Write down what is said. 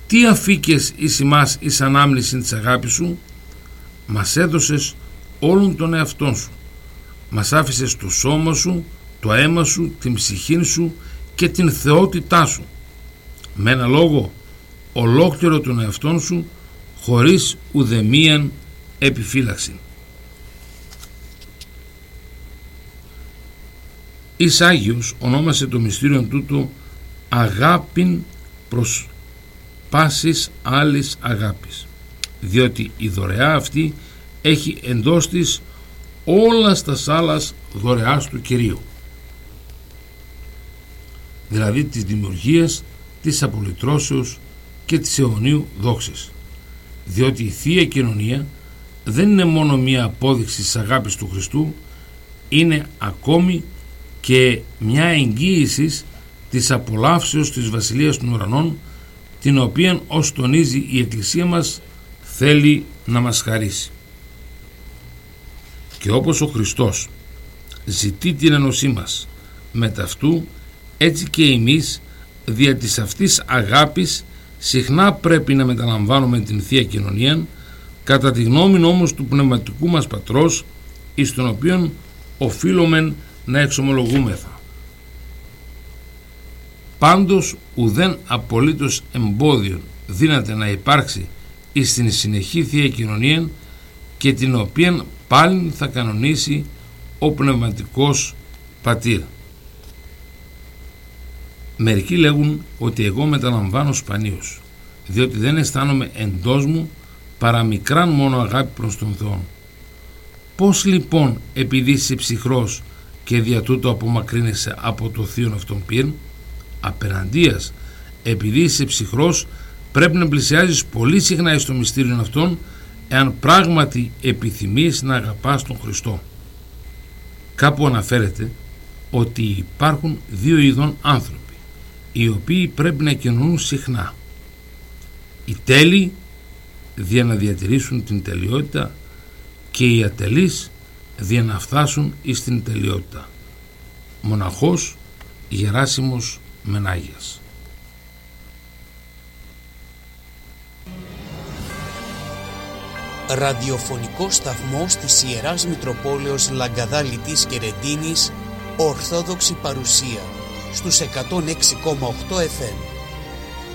Τι αφήκες εις ημάς εις ανάμνηση της αγάπης σου? Μας έδωσες όλον τον εαυτόν σου. Μας άφησες το σώμα σου, το αίμα σου, την ψυχή σου και την θεότητά σου. Με ένα λόγο, ολόκληρο τον εαυτόν σου, χωρίς ουδεμίαν επιφύλαξη. Εις Άγιος ονόμασε το μυστήριο τούτο αγάπην προς πάσης άλλης αγάπης, διότι η δωρεά αυτή έχει εντός της όλα τα άλλας δωρεάς του Κυρίου, δηλαδή της δημιουργίας, της απολυτρώσεως και της αιωνίου δόξης, διότι η Θεία Κοινωνία δεν είναι μόνο μία απόδειξη της αγάπης του Χριστού, είναι ακόμη και μια εγγύηση της απολαύσεως της Βασιλείας των Ουρανών, την οποία, ως τονίζει η Εκκλησία μας, θέλει να μας χαρίσει. Και όπως ο Χριστός ζητεί την ενωσή μας με ταυτού, έτσι και εμείς δια της αυτής αγάπης συχνά πρέπει να μεταλαμβάνουμε την Θεία Κοινωνία, κατά τη γνώμη όμως του πνευματικού μας Πατρός, εις τον οποίον οφείλομεν να εξομολογούμεθα. Πάντως ουδέν απολύτως εμπόδιο δύναται να υπάρξει εις την συνεχή Θεία Κοινωνία, και την οποία πάλι θα κανονίσει ο πνευματικός Πατήρ. Μερικοί λέγουν ότι εγώ μεταλαμβάνω σπανίως, διότι δεν αισθάνομαι εντός μου παρά μικράν μόνο αγάπη προς τον Θεό. Πώς λοιπόν, επειδή είσαι ψυχρός και δια τούτο απομακρύνεσαι από το θείον αυτόν πυρ? Απέναντίας, επειδή είσαι ψυχρός, πρέπει να πλησιάζεις πολύ συχνά εις το μυστήριο αυτόν, εάν πράγματι επιθυμείς να αγαπάς τον Χριστό. Κάπου αναφέρεται ότι υπάρχουν δύο ειδών άνθρωποι, οι οποίοι πρέπει να κοινωνούν συχνά. Οι τέλειοι, δια να διατηρήσουν την τελειότητα, και οι ατελείς, δια να φτάσουν εις την τελειότητα. Μοναχός Γεράσιμος Μενάγιας. Ραδιοφωνικό σταθμός της Ιεράς Μητροπόλεως Λαγκαδάλητης και Ρεντίνης, Ορθόδοξη παρουσία στους 106,8 FM.